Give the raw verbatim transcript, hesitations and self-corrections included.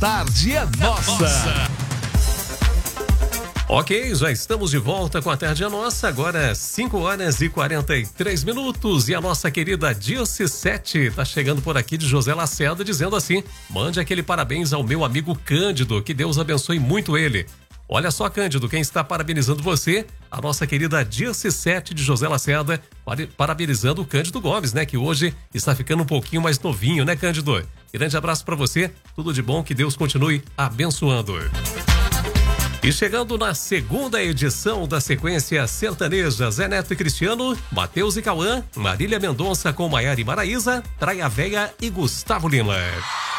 tarde é nossa. Ok, já estamos de volta com a Tarde é Nossa, agora cinco horas e quarenta e três minutos e a nossa querida Dilce Sete tá chegando por aqui de José Lacerda dizendo assim: mande aquele parabéns ao meu amigo Cândido, que Deus abençoe muito ele. Olha só, Cândido, quem está parabenizando você, a nossa querida Dilce Sete de José Lacerda, parabenizando o Cândido Gomes, né, que hoje está ficando um pouquinho mais novinho, né, Cândido? Grande abraço para você, tudo de bom, que Deus continue abençoando. E chegando na segunda edição da sequência sertaneja Zé Neto e Cristiano, Matheus e Cauã, Marília Mendonça com Maiara e Maraísa, Praia Véia e Gustavo Lima.